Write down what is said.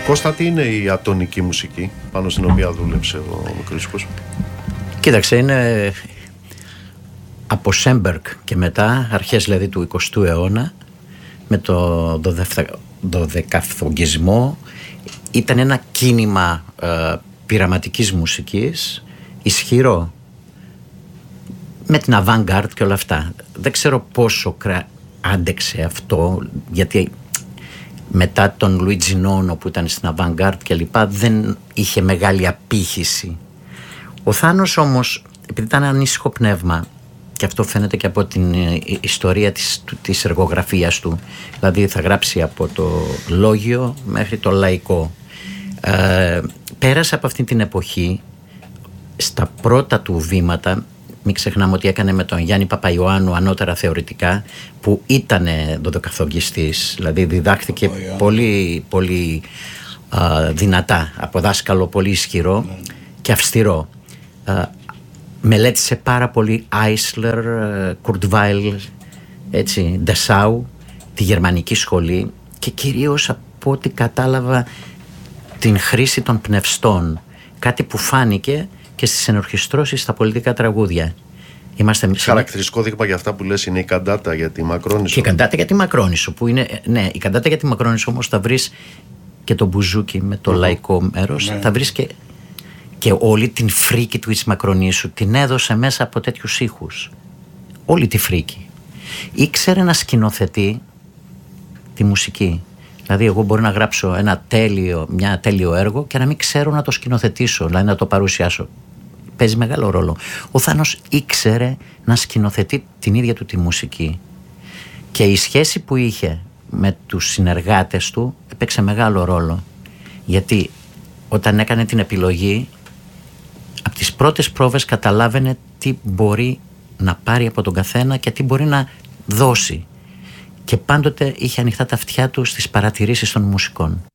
Κώστα, τι είναι η ατονική μουσική πάνω στην οποία δούλεψε ο Μικρούτσικος? Κοίταξε, είναι από Σέμπεργκ και μετά, αρχές δηλαδή του 20ου αιώνα, με το δωδεκαφθογγισμό, ήταν ένα κίνημα πειραματικής μουσικής, ισχυρό, με την avant-garde και όλα αυτά. Δεν ξέρω πόσο άντεξε αυτό, γιατί μετά τον Λουίτζι Νόνο που ήταν στην avant-garde και λοιπά, δεν είχε μεγάλη απήχηση. Ο Θάνος όμως, επειδή ήταν ανήσυχο πνεύμα, και αυτό φαίνεται και από την ιστορία της εργογραφίας του, δηλαδή θα γράψει από το λόγιο μέχρι το λαϊκό, πέρασε από αυτή την εποχή στα πρώτα του βήματα. Μην ξεχνάμε ότι έκανε με τον Γιάννη Παπαϊωάννου ανώτερα θεωρητικά, που ήταν δωδεκαφθογγιστής, δηλαδή διδάχθηκε πολύ, πολύ δυνατά από δάσκαλο πολύ ισχυρό και αυστηρό. Μελέτησε πάρα πολύ Άισλερ, Κουρτβάιλ, έτσι, Ντεσάου, τη γερμανική σχολή, και κυρίως από ό,τι κατάλαβα την χρήση των πνευστών, κάτι που φάνηκε και στις ενορχιστρώσεις στα πολιτικά τραγούδια. Χαρακτηριστικό δείγμα για αυτά που λες είναι η καντάτα για τη Μακρόνισσο. Και η καντάτα για τη Μακρόνισσο, που είναι, ναι, η καντάτα για τη Μακρόνισσο όμως θα βρεις και το μπουζούκι με το λαϊκό μέρος, θα βρεις και όλη την φρίκη του της Μακρονήσου την έδωσε μέσα από τέτοιους ήχους. Όλη τη φρίκη. Ήξερε να σκηνοθετεί τη μουσική. Δηλαδή εγώ μπορώ να γράψω μια τέλειο έργο και να μην ξέρω να το σκηνοθετήσω, δηλαδή να το παρουσιάσω. Παίζει μεγάλο ρόλο. Ο Θάνος ήξερε να σκηνοθετεί την ίδια του τη μουσική. Και η σχέση που είχε με τους συνεργάτες του έπαιξε μεγάλο ρόλο. Γιατί όταν έκανε την επιλογή, από τις πρώτες πρόβες καταλάβαινε τι μπορεί να πάρει από τον καθένα και τι μπορεί να δώσει. Και πάντοτε είχε ανοιχτά τα αυτιά του στις παρατηρήσεις των μουσικών.